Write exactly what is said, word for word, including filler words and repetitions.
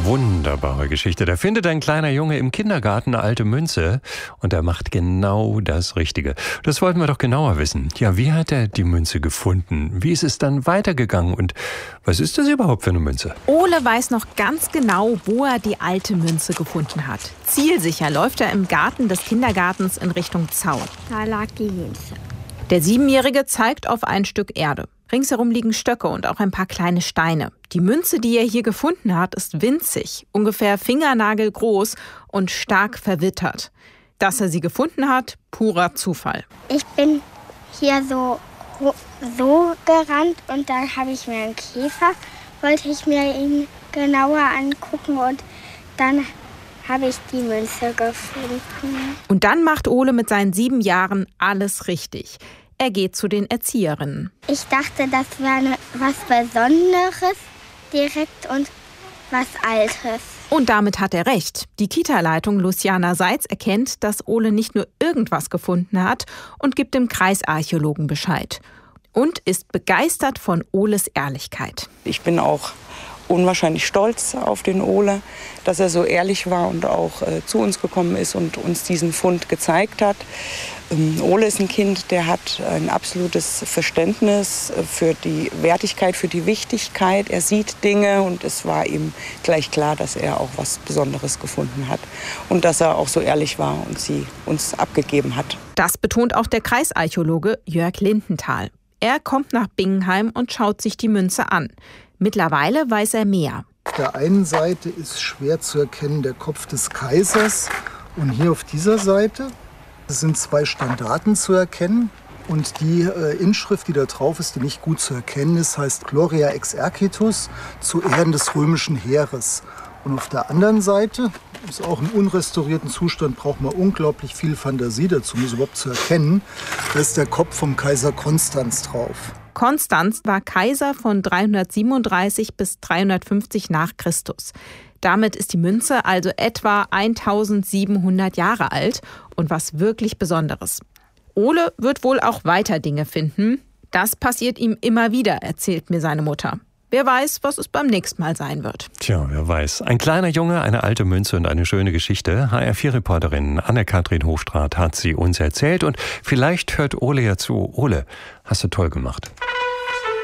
Wunderbare Geschichte. Da findet ein kleiner Junge im Kindergarten eine alte Münze und er macht genau das Richtige. Das wollten wir doch genauer wissen. Ja, wie hat er die Münze gefunden? Wie ist es dann weitergegangen? Und was ist das überhaupt für eine Münze? Ole weiß noch ganz genau, wo er die alte Münze gefunden hat. Zielsicher läuft er im Garten des Kindergartens in Richtung Zaun. Da lag die Münze. Der Siebenjährige zeigt auf ein Stück Erde. Ringsherum liegen Stöcke und auch ein paar kleine Steine. Die Münze, die er hier gefunden hat, ist winzig, ungefähr fingernagelgroß und stark verwittert. Dass er sie gefunden hat, purer Zufall. Ich bin hier so, so gerannt und da habe ich mir einen Käfer, wollte ich mir ihn genauer angucken und dann habe ich die Münze gefunden. Und dann macht Ole mit seinen sieben Jahren alles richtig. Er geht zu den Erzieherinnen. Ich dachte, das wäre was Besonderes direkt und was Altes. Und damit hat er recht. Die Kita-Leitung Luciana Seitz erkennt, dass Ole nicht nur irgendwas gefunden hat und gibt dem Kreisarchäologen Bescheid. Und ist begeistert von Oles Ehrlichkeit. Ich bin auch unwahrscheinlich stolz auf den Ole, dass er so ehrlich war und auch äh, zu uns gekommen ist und uns diesen Fund gezeigt hat. Ähm, Ole ist ein Kind, der hat ein absolutes Verständnis für die Wertigkeit, für die Wichtigkeit. Er sieht Dinge und es war ihm gleich klar, dass er auch was Besonderes gefunden hat und dass er auch so ehrlich war und sie uns abgegeben hat. Das betont auch der Kreisarchäologe Jörg Lindenthal. Er kommt nach Bingenheim und schaut sich die Münze an. Mittlerweile weiß er mehr. Auf der einen Seite ist schwer zu erkennen der Kopf des Kaisers und hier auf dieser Seite sind zwei Standarten zu erkennen. Und die äh, Inschrift, die da drauf ist, die nicht gut zu erkennen ist, heißt Gloria exercitus, zu Ehren des römischen Heeres. Und auf der anderen Seite, ist auch im unrestaurierten Zustand, braucht man unglaublich viel Fantasie dazu, um es überhaupt zu erkennen, da ist der Kopf vom Kaiser Konstanz drauf. Konstanz war Kaiser von dreihundertsiebenunddreißig bis dreihundertfünfzig nach Christus. Damit ist die Münze also etwa eintausendsiebenhundert Jahre alt und was wirklich Besonderes. Ole wird wohl auch weiter Dinge finden. Das passiert ihm immer wieder, erzählt mir seine Mutter. Wer weiß, was es beim nächsten Mal sein wird. Tja, wer weiß. Ein kleiner Junge, eine alte Münze und eine schöne Geschichte. H R vier Reporterin Anne-Kathrin Hofstraat hat sie uns erzählt. Und vielleicht hört Ole ja zu. Ole, hast du toll gemacht.